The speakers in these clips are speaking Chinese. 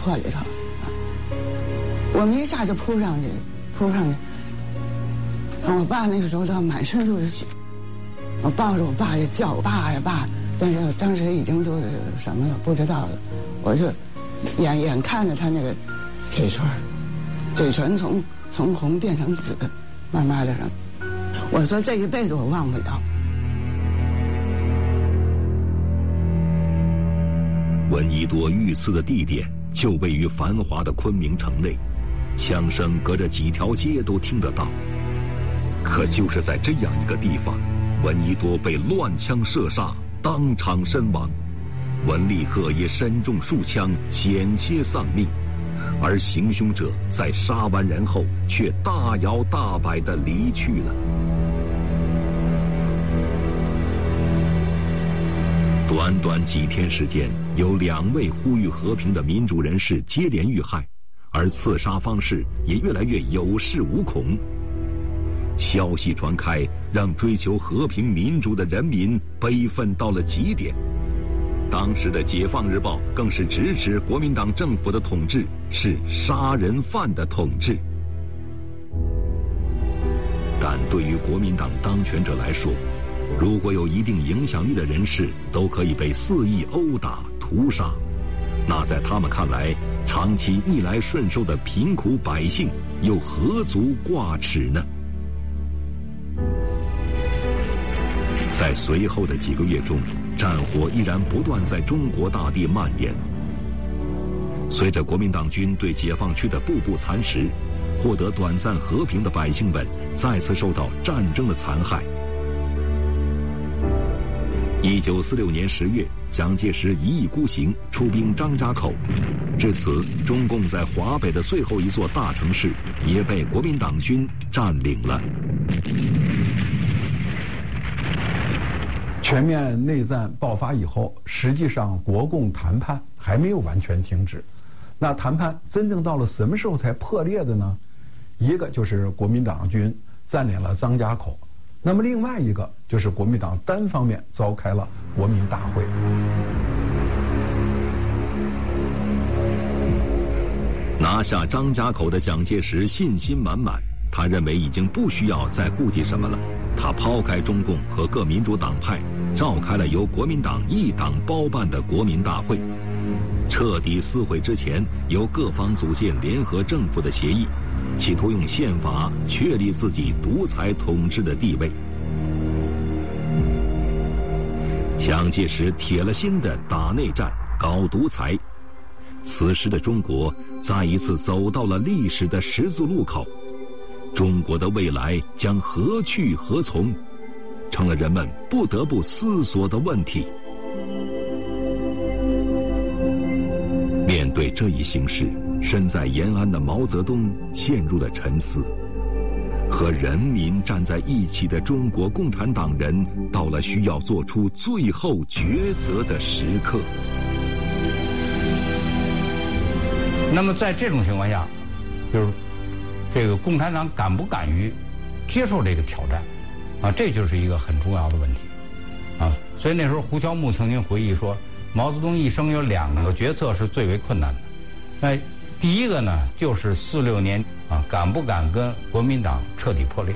坡里头，我们一下就扑上去。我爸那个时候他满身都是血，我抱着我爸就叫我爸呀爸，但是当时已经都是什么了不知道了，我就眼看着他那个嘴唇从红变成紫，慢慢的让，我说这一辈子我忘不了。 闻一多遇刺的地点就位于繁华的昆明城内，枪声隔着几条街都听得到。可就是在这样一个地方，闻一多被乱枪射杀，当场身亡。闻立赫也身中数枪，险些丧命。而行凶者在杀完人后，却大摇大摆地离去了。短短几天时间，有2位呼吁和平的民主人士接连遇害，而刺杀方式也越来越有恃无恐。消息传开，让追求和平民主的人民悲愤到了极点。当时的《解放日报》更是直指国民党政府的统治是杀人犯的统治。但对于国民党当权者来说，如果有一定影响力的人士都可以被肆意殴打屠杀，那在他们看来，长期逆来顺受的贫苦百姓又何足挂齿呢？在随后的几个月中，战火依然不断在中国大地蔓延。随着国民党军对解放区的步步蚕食，获得短暂和平的百姓们再次受到战争的残害。1946年10月，蒋介石一意孤行，出兵张家口。至此，中共在华北的最后一座大城市也被国民党军占领了。 全面内战爆发以后，实际上国共谈判还没有完全停止。那谈判真正到了什么时候才破裂的呢？一个就是国民党军占领了张家口，那么另外一个就是国民党单方面召开了国民大会。 拿下张家口的蒋介石信心满满，他认为已经不需要再顾忌什么了。他抛开中共和各民主党派，召开了由国民党一党包办的国民大会，彻底撕毁之前由各方组建联合政府的协议，企图用宪法确立自己独裁统治的地位。蒋介石铁了心地打内战，搞独裁。此时的中国再一次走到了历史的十字路口。中国的未来将何去何从，成了人们不得不思索的问题。面对这一形势，身在延安的毛泽东陷入了沉思。和人民站在一起的中国共产党人，到了需要做出最后抉择的时刻。 那么在这种情况下，就是这个共产党敢不敢于接受这个挑战啊，这就是一个很重要的问题啊。所以那时候胡乔木曾经回忆说，毛泽东一生有2个决策是最为困难的。那第一个呢，就是46年啊，敢不敢跟国民党彻底破裂。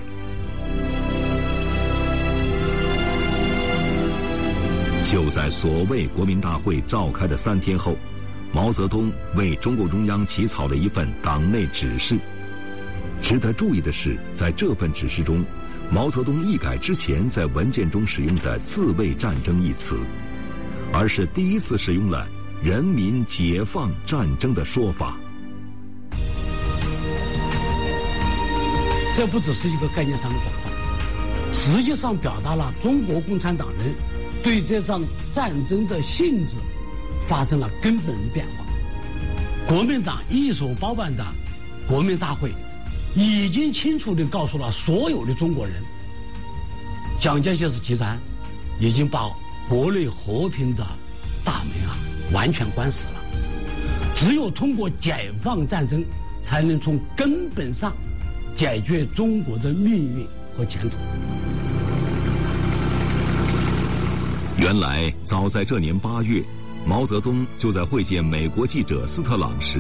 就在所谓国民大会召开的3天后，毛泽东为中共中央起草了一份党内指示。值得注意的是，在这份指示中，毛泽东一改之前在文件中使用的自卫战争一词，而是第一次使用了人民解放战争的说法。 这不只是一个概念上的转换，实际上表达了中国共产党人对这场战争的性质发生了根本的变化。国民党一手包办的国民大会已经清楚地告诉了所有的中国人，蒋介石集团已经把国内和平的大门完全关死了。只有通过解放战争，才能从根本上解决中国的命运和前途。 原来早在这年8月，毛泽东就在会见美国记者斯特朗时